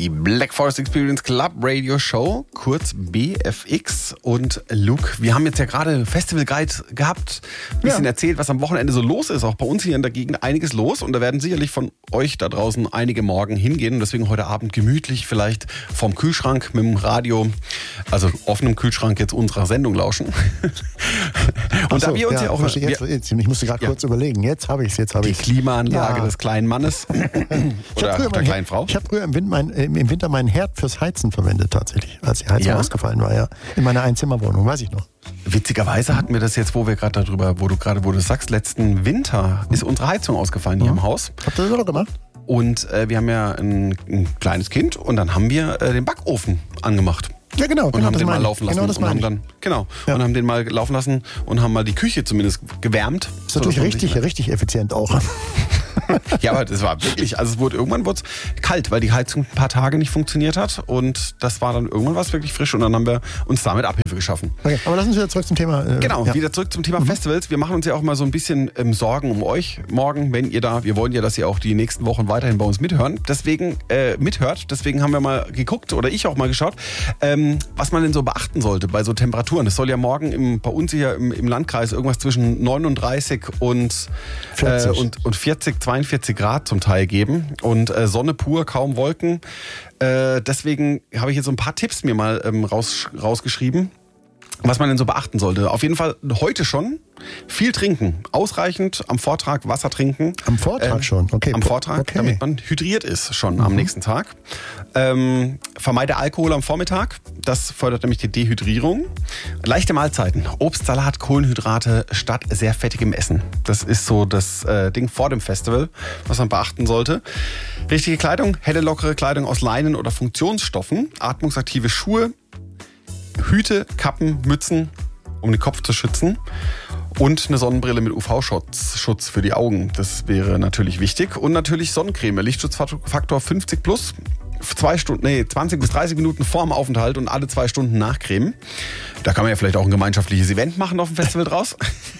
Die Black Forest Experience Club Radio Show, kurz BFX. Und Luke, wir haben jetzt ja gerade Festival Guide gehabt, ein bisschen erzählt, was am Wochenende so los ist. Auch bei uns hier in der Gegend einiges los. Und da werden sicherlich von euch da draußen einige morgen hingehen. Und deswegen heute Abend gemütlich vielleicht vorm Kühlschrank mit dem Radio, also offenem Kühlschrank jetzt unserer Sendung lauschen. Und so, da wir uns ja auch... Ich musste gerade kurz überlegen. Jetzt habe ich es. Die Klimaanlage des kleinen Mannes oder der kleinen Frau. Ich habe früher im Winter meinen Herd fürs Heizen verwendet tatsächlich, als die Heizung ausgefallen war, ja. In meiner Einzimmerwohnung, weiß ich noch. Witzigerweise hatten wir das jetzt, wo du sagst, letzten Winter ist unsere Heizung ausgefallen hier im Haus. Habt ihr das auch gemacht? Und wir haben ja ein kleines Kind und dann haben wir den Backofen angemacht. Ja, genau. Und haben den mal laufen lassen. Und haben den mal laufen lassen und haben mal die Küche zumindest gewärmt. Das ist natürlich richtig effizient auch. Ja, aber das war wirklich, also irgendwann wurde es kalt, weil die Heizung ein paar Tage nicht funktioniert hat und das war dann irgendwann was wirklich frisch und dann haben wir uns damit Abhilfe geschaffen. Okay, aber lass uns wieder zurück zum Thema. Wieder zurück zum Thema Festivals. Wir machen uns ja auch mal so ein bisschen Sorgen um euch morgen, wenn ihr wir wollen ja, dass ihr auch die nächsten Wochen weiterhin bei uns mithört. Deswegen haben wir mal geguckt oder ich auch mal geschaut, was man denn so beachten sollte bei so Temperaturen. Es soll ja morgen bei uns hier im Landkreis irgendwas zwischen 39 und 40, 42 Grad zum Teil geben und Sonne pur, kaum Wolken. Deswegen habe ich jetzt so ein paar Tipps mir mal rausgeschrieben, was man denn so beachten sollte. Auf jeden Fall heute schon viel trinken. Ausreichend am Vortag Wasser trinken. Am Vortag schon? Okay. Am Vortag, damit man hydriert ist schon am nächsten Tag. Vermeide Alkohol am Vormittag. Das fördert nämlich die Dehydrierung. Leichte Mahlzeiten. Obst, Salat, Kohlenhydrate statt sehr fettigem Essen. Das ist so das Ding vor dem Festival, was man beachten sollte. Richtige Kleidung. Helle, lockere Kleidung aus Leinen oder Funktionsstoffen. Atmungsaktive Schuhe. Hüte, Kappen, Mützen, um den Kopf zu schützen. Und eine Sonnenbrille mit UV-Schutz für die Augen. Das wäre natürlich wichtig. Und natürlich Sonnencreme. Lichtschutzfaktor 50 plus. 20 bis 30 Minuten vorm Aufenthalt und alle 2 Stunden nachcremen. Da kann man ja vielleicht auch ein gemeinschaftliches Event machen auf dem Festival draus.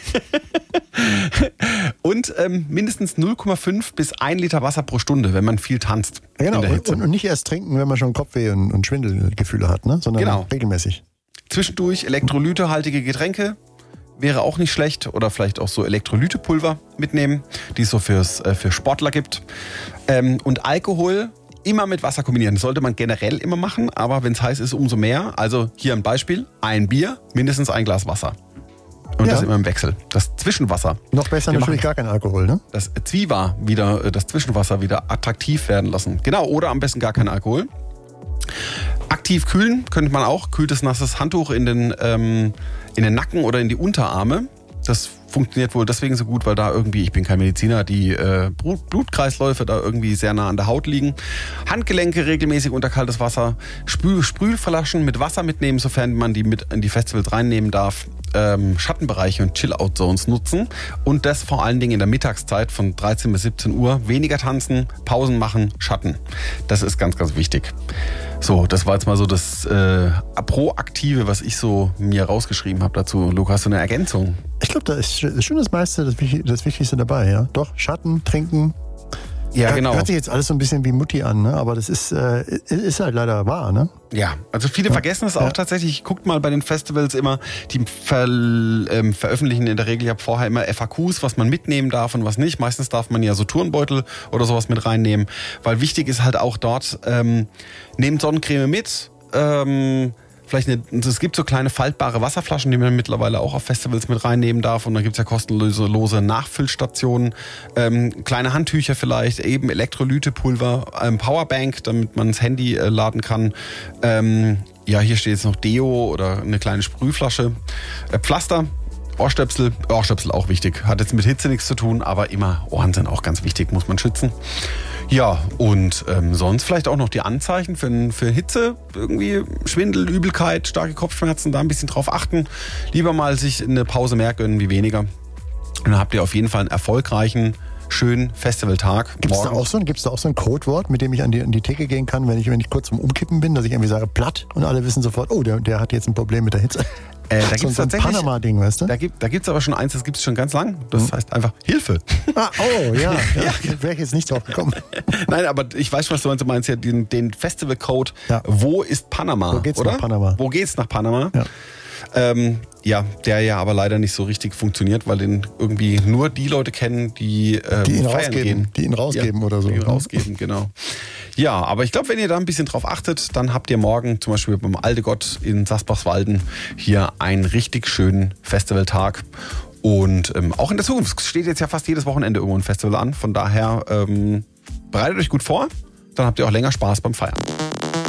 Und mindestens 0,5 bis 1 Liter Wasser pro Stunde, wenn man viel tanzt. Ja, genau. Und nicht erst trinken, wenn man schon Kopfweh und Schwindelgefühle hat, ne? Sondern regelmäßig. Zwischendurch elektrolytehaltige Getränke wäre auch nicht schlecht. Oder vielleicht auch so Elektrolytepulver mitnehmen, die es so für Sportler gibt. Und Alkohol immer mit Wasser kombinieren. Das sollte man generell immer machen, aber wenn es heiß ist, umso mehr. Also hier ein Beispiel, ein Bier, mindestens ein Glas Wasser. Und das immer im Wechsel. Das Zwischenwasser. Noch besser natürlich gar kein Alkohol, ne? Das Zwischenwasser wieder attraktiv werden lassen. Genau, oder am besten gar kein Alkohol. Aktiv kühlen könnte man auch. Kühltes, nasses Handtuch in den Nacken oder in die Unterarme. Das funktioniert wohl deswegen so gut, weil da irgendwie, ich bin kein Mediziner, die Blutkreisläufe da irgendwie sehr nah an der Haut liegen. Handgelenke regelmäßig unter kaltes Wasser. Sprühflaschen mit Wasser mitnehmen, sofern man die mit in die Festivals reinnehmen darf. Schattenbereiche und Chill-Out-Zones nutzen. Und das vor allen Dingen in der Mittagszeit von 13 bis 17 Uhr. Weniger tanzen, Pausen machen, Schatten. Das ist ganz, ganz wichtig. So, das war jetzt mal so das Proaktive, was ich so mir rausgeschrieben habe dazu. Luca, hast du eine Ergänzung? Ich glaube, da ist schon das meiste, das Wichtigste dabei, ja. Doch, Schatten, trinken. Ja, genau. Hört sich jetzt alles so ein bisschen wie Mutti an, ne? Aber das ist halt leider wahr, ne? Ja, also viele vergessen es auch tatsächlich. Guckt mal bei den Festivals immer, die veröffentlichen in der Regel ja vorher immer FAQs, was man mitnehmen darf und was nicht. Meistens darf man ja so Turnbeutel oder sowas mit reinnehmen, weil wichtig ist halt auch dort, nehmt Sonnencreme mit, es gibt so kleine faltbare Wasserflaschen, die man mittlerweile auch auf Festivals mit reinnehmen darf. Und dann gibt es ja kostenlose Nachfüllstationen, kleine Handtücher vielleicht, eben Elektrolytepulver, Powerbank, damit man das Handy laden kann. Hier steht jetzt noch Deo oder eine kleine Sprühflasche. Pflaster, Ohrstöpsel auch wichtig. Hat jetzt mit Hitze nichts zu tun, aber immer Ohren sind auch ganz wichtig, muss man schützen. Ja, und sonst vielleicht auch noch die Anzeichen für Hitze, irgendwie Schwindel, Übelkeit, starke Kopfschmerzen, da ein bisschen drauf achten. Lieber mal sich eine Pause mehr gönnen wie weniger. Und dann habt ihr auf jeden Fall einen erfolgreichen schönen Festivaltag. Gibt es da auch so ein Codewort, mit dem ich an die Theke gehen kann, wenn ich kurz zum Umkippen bin, dass ich irgendwie sage platt und alle wissen sofort, oh, der hat jetzt ein Problem mit der Hitze. Da gibt es tatsächlich ein Panama-Ding, weißt du? Da gibt es aber schon eins, das gibt es schon ganz lang. Das heißt einfach Hilfe. Ja. Wäre ich jetzt nicht drauf gekommen. Nein, aber ich weiß, was du meinst. Du meinst ja den Festival-Code. Ja. Wo ist Panama? Wo geht's nach Panama? Wo geht's nach Panama? Ja. Der ja aber leider nicht so richtig funktioniert, weil den irgendwie nur die Leute kennen, die ihn feiern gehen. Die ihn rausgeben oder so. Die ihn rausgeben, genau. Ja, aber ich glaube, wenn ihr da ein bisschen drauf achtet, dann habt ihr morgen zum Beispiel beim Aldegott in Sasbachswalden hier einen richtig schönen Festivaltag. Und auch in der Zukunft steht jetzt ja fast jedes Wochenende irgendwo ein Festival an. Von daher bereitet euch gut vor, dann habt ihr auch länger Spaß beim Feiern.